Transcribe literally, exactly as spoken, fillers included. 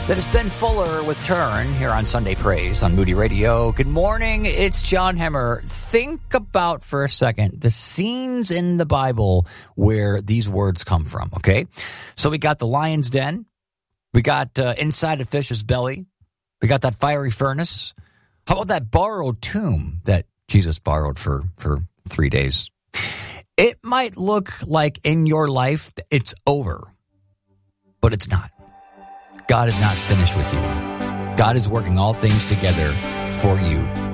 That is Ben Fuller with Turn here on Sunday Praise on Moody Radio. Good morning, it's John Hemmer. Think about for a second the scenes in the Bible where these words come from, okay? So we got the lion's den. We got uh, inside a fish's belly. We got that fiery furnace. How about that borrowed tomb that Jesus borrowed for, for three days? It might look like in your life it's over, but it's not. God is not finished with you. God is working all things together for you